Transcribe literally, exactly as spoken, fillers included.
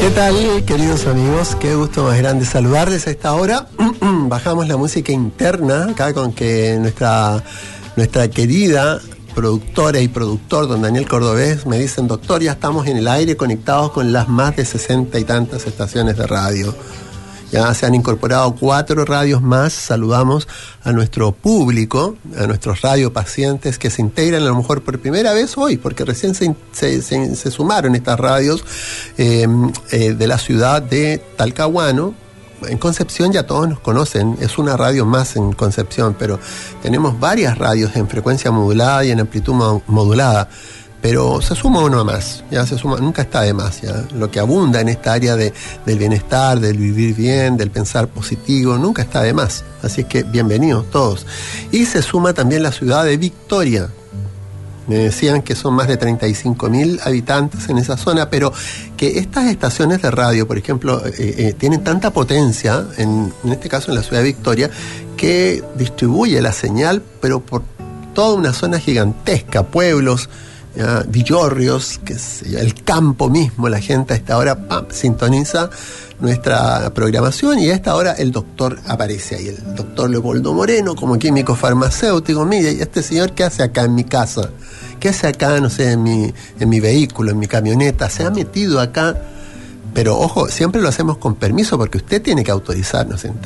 ¿Qué tal, queridos amigos? Qué gusto más grande saludarles a esta hora. Bajamos la música interna acá con que nuestra, nuestra querida productora y productor, don Daniel Cordobés, me dicen: doctor, ya estamos en el aire conectados con las más de sesenta y tantas estaciones de radio. Ya se han incorporado cuatro radios más. Saludamos a nuestro público, a nuestros radiopacientes que se integran a lo mejor por primera vez hoy, porque recién se, se, se, se sumaron estas radios eh, eh, de la ciudad de Talcahuano. En Concepción ya todos nos conocen, es una radio más en Concepción, pero tenemos varias radios en frecuencia modulada y en amplitud modulada. Pero se suma uno más, ya se suma, nunca está de más, ya. Lo que abunda en esta área de, del bienestar, del vivir bien, del pensar positivo, nunca está de más. Así es que bienvenidos todos. Y se suma también la ciudad de Victoria. Me decían que son más de treinta y cinco mil habitantes en esa zona, pero que estas estaciones de radio, por ejemplo, eh, eh, tienen tanta potencia, en, en este caso en la ciudad de Victoria, que distribuye la señal, pero por toda una zona gigantesca, pueblos, ya, villorrios, que es el campo mismo. La gente a esta hora ¡pam!, sintoniza nuestra programación, y a esta hora el doctor aparece ahí, el doctor Leopoldo Moreno, como químico farmacéutico. Mire, ¿y este señor qué hace acá en mi casa? ¿Qué hace acá, no sé, en mi, en mi vehículo, en mi camioneta? Se ha metido acá, pero ojo, siempre lo hacemos con permiso, porque usted tiene que autorizarnos.